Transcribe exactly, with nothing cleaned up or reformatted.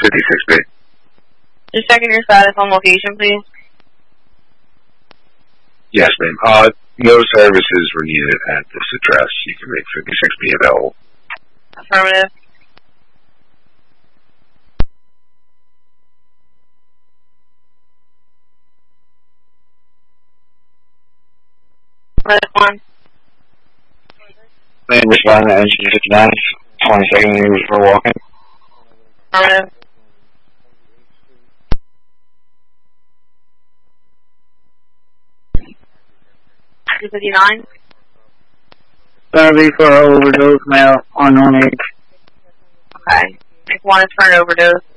fifty-six B. Just checking your status on location, please. Yes, ma'am. Uh, no services were needed at this address. You can make fifty-six B available. Affirmative. Red one. Man, responding to engine fifty-nine, twenty-second meters for walking. Affirmative. two fifty-nine. Gonna be for overdose, male, unknown age. Okay. Make one is for an overdose.